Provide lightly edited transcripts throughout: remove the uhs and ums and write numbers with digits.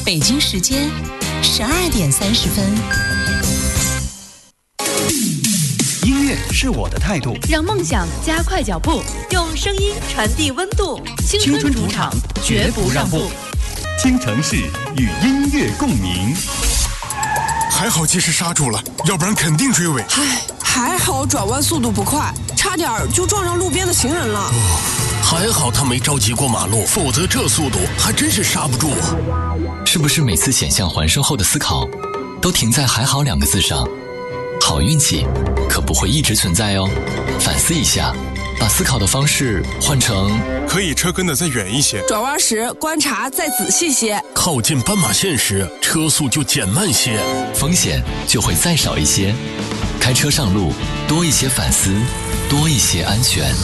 北京时间12:30。 音乐是我的态度， 让梦想加快脚步，用声音传递温度。青春主场，绝不让步。 京城市与音乐共鸣。 还好及时刹住了，要不然肯定追尾。 还好转弯速度不快，差点就撞上路边的行人了。 还好他没着急过马路，否则这速度还真是刹不住啊。 是不是每次险象环生后的思考都停在还好2个字上？好运气可不会一直存在哦，反思一下，把思考的方式换成可以车跟得再远一些， 转弯时观察再仔细些， 靠近斑马线时车速就减慢些， 风险就会再少一些。开车上路，多一些反思，多一些安全。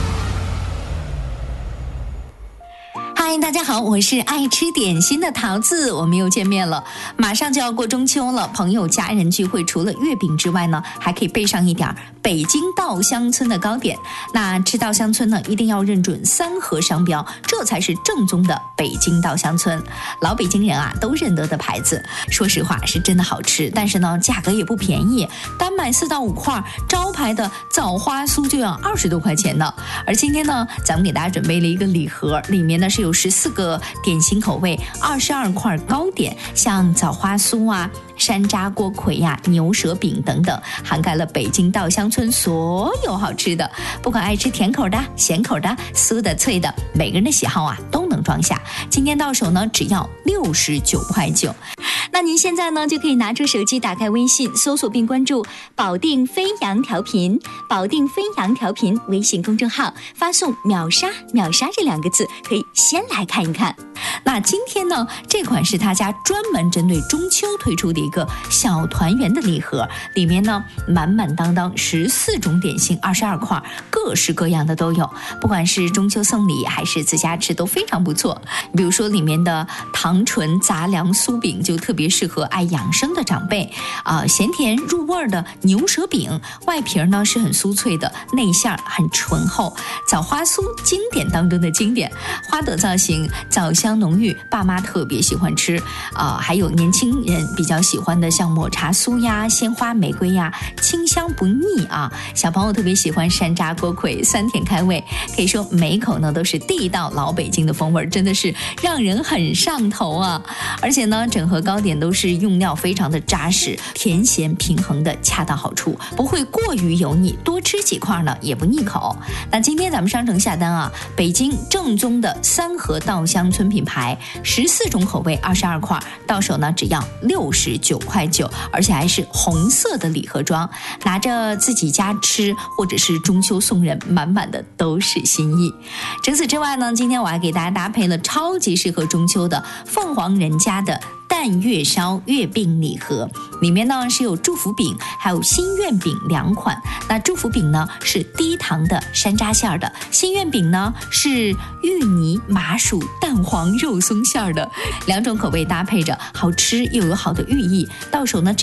嗨，大家好，我是爱吃点心的桃子，我们又见面了。马上就要过中秋了，朋友家人聚会除了月饼之外呢，还可以备上一点北京稻香村的糕点。那吃稻香村呢，一定要认准3盒商标，这才是正宗的北京稻香村。老北京人啊都认得的牌子，说实话是真的好吃，但是呢价格也不便宜，单买4到5块招牌的枣花酥就要20多块钱呢。而今天呢，咱们给大家准备了一个礼盒，里面呢是有14个点心口味，22块糕点，像枣花酥啊、山楂锅盔呀、牛舌饼等等，涵盖了北京稻香村所有好吃的。不管爱吃甜口的、咸口的、酥的、脆的，每个人的喜好啊都能装下。今天到手呢，只要69.9块。那您现在呢就可以拿出手机，打开微信，搜索并关注保定飞扬调频，保定飞扬调频微信公众号，发送秒杀秒杀这2个字，可以先来看一看。那今天呢，这款是他家专门针对中秋推出的一个小团圆的礼盒，里面呢满满当当14种点心，22块，各式各样的都有，不管是中秋送礼还是自家吃都非常不错。比如说里面的糖醇杂粮酥饼就特别适合爱养生的长辈咸甜入味的牛舌饼，外皮呢是很酥脆的，内馅很醇厚。枣花酥经典当中的经典，花朵造型，枣香浓郁，爸妈特别喜欢吃还有年轻人比较喜欢的像抹茶酥呀、鲜花玫瑰呀，清香不腻啊。小朋友特别喜欢山楂锅盔，酸甜开胃，可以说每口呢都是地道老北京的风味，真的是让人很上头啊。而且呢，整盒糕点都是用料非常的扎实，甜咸平衡的恰到好处，不会过于油腻，多吃几块呢也不腻口。那今天咱们商城下单啊，北京正宗的3盒稻香村品牌，14种口味，22块，到手呢只要69.9块，而且还是红色的礼盒装，拿着自己家吃或者是中秋送人，满满的都是心意。除此之外呢，今天我还给大家搭配了超级适合中秋的凤凰人家的蛋月烧月饼礼盒，里面呢是有祝福饼还有心愿饼2款。那祝福饼呢是低糖的山楂馅的，心愿饼呢是芋泥麻薯蛋黄肉松馅的，2种口味搭配着，好吃又有好的寓意，到手呢